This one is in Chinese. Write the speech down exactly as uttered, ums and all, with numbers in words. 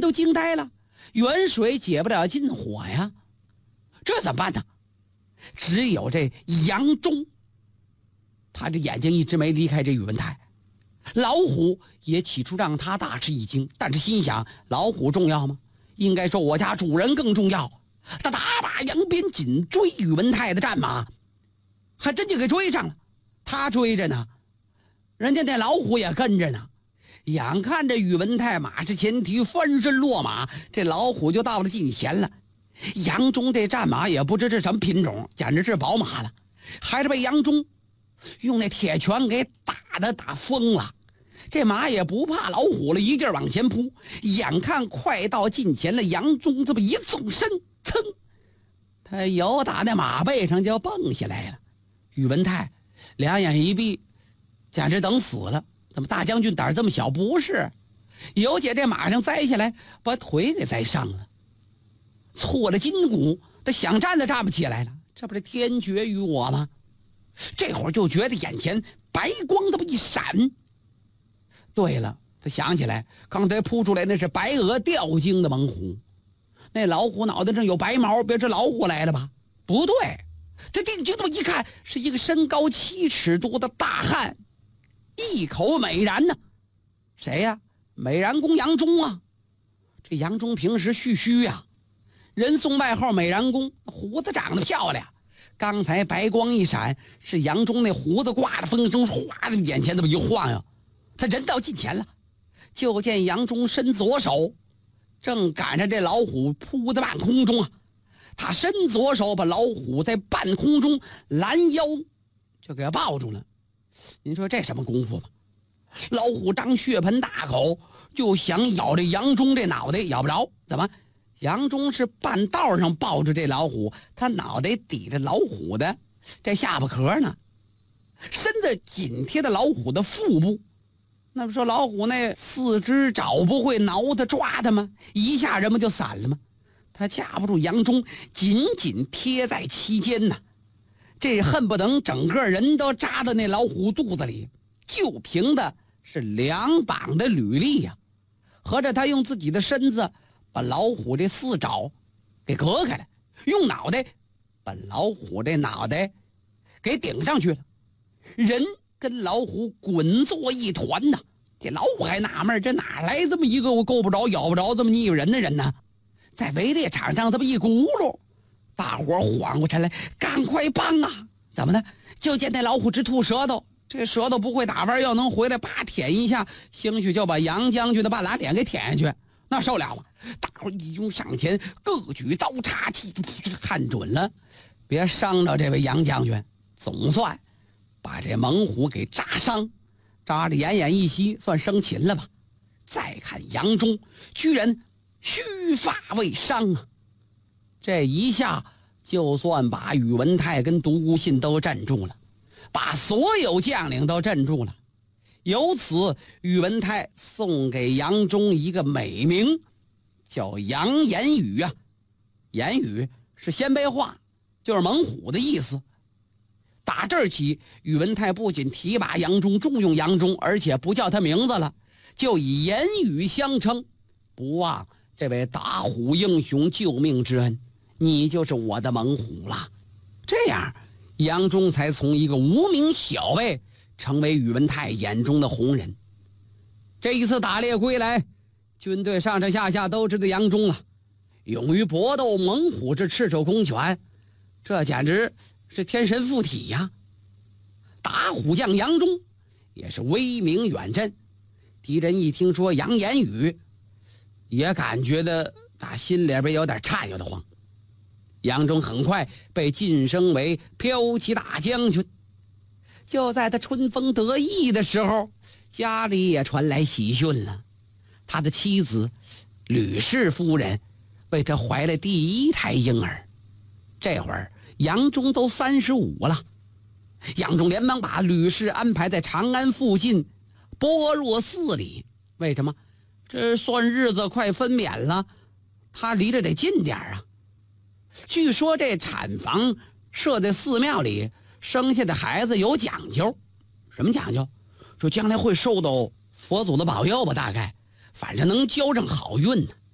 都惊呆了，远水解不了近火呀，这怎么办呢？只有这杨忠，他这眼睛一直没离开这宇文泰。老虎也起初让他大吃一惊，但是心想，老虎重要吗？应该说我家主人更重要。他打把扬鞭紧追宇文泰的战马，还真就给追上了。他追着呢，人家那老虎也跟着呢。眼看着宇文泰马是前蹄翻身落马，这老虎就到了近前了。杨忠这战马也不知这什么品种，简直是宝马了，还是被杨忠用那铁拳给打的打疯了。这马也不怕老虎了，一劲儿往前扑。眼看快到近前了，杨忠这么一纵身，噌，他由打那马背上就蹦下来了。宇文泰两眼一闭，简直等死了。怎么大将军胆儿这么小？不是，有姐这马上栽下来，把腿给栽伤了，挫了筋骨，他想站都站不起来了。这不是天绝于我吗？这会儿就觉得眼前白光这么一闪。对了，他想起来，刚才扑出来那是白额吊睛的猛虎，那老虎脑袋上有白毛，别是老虎来了吧？不对，他定睛这么一看，是一个身高七尺多的大汉，一口美髯呢。谁呀？美髯公杨忠啊。这杨忠平时蓄须呀、啊，人送外号美髯公，胡子长得漂亮。刚才白光一闪，是杨忠那胡子刮的风声，哗的眼前这么一晃悠，他人到近前了，就见杨忠伸左手，正赶上这老虎扑在半空中啊。他伸左手把老虎在半空中拦腰就给抱住了。您说这什么功夫吧？老虎张血盆大口就想咬这杨忠这脑袋，咬不着。怎么？杨忠是半道上抱着这老虎，他脑袋抵着老虎的这下巴壳呢，身子紧贴着老虎的腹部。那不说老虎那四只爪不会挠它抓它吗？一下人们就散了吗？他架不住杨忠紧紧贴在其间呢，这恨不得整个人都扎到那老虎肚子里。就凭的是两膀的履力呀、啊，合着他用自己的身子把老虎这四爪给隔开了，用脑袋把老虎这脑袋给顶上去了，人跟老虎滚作一团呐。这老虎还纳闷，这哪来这么一个我够不着咬不着这么腻歪人的人呢？在围猎场上这么一轱辘，大伙缓过神来，赶快帮啊！怎么的？就见那老虎直吐舌头，这舌头不会打弯，要能回来叭舔一下，兴许就把杨将军的半拉脸给舔下去，那受了吗？大伙一拥上前，各举刀叉器，看准了，别伤着这位杨将军。总算把这猛虎给扎伤，扎着奄奄一息，算生擒了吧。再看杨忠，居然须发未伤啊！这一下就算把宇文泰跟独孤信都镇住了，把所有将领都镇住了。由此，宇文泰送给杨忠一个美名，叫杨言语啊。言语是鲜卑话，就是猛虎的意思。打这儿起，宇文泰不仅提拔杨忠，重用杨忠，而且不叫他名字了，就以言语相称，不忘这位打虎英雄救命之恩，你就是我的猛虎了。这样，杨忠才从一个无名小辈成为宇文泰眼中的红人。这一次打猎归来，军队上上下下都知道杨忠啊，勇于搏斗猛虎之赤手空拳，这简直是天神附体呀！打虎将杨忠也是威名远震，敌人一听说杨言语，也感觉的打心里边有点颤悠的慌。杨忠很快被晋升为骠骑大将军。就在他春风得意的时候，家里也传来喜讯了，他的妻子吕氏夫人为他怀了第一胎婴儿。这会儿杨忠都三十五了，杨忠连忙把吕氏安排在长安附近般若寺里。为什么？这算日子快分娩了，他离着得近点啊。据说这产房设在寺庙里，生下的孩子有讲究。什么讲究？说将来会受到佛祖的保佑吧，大概反正能交上好运呢。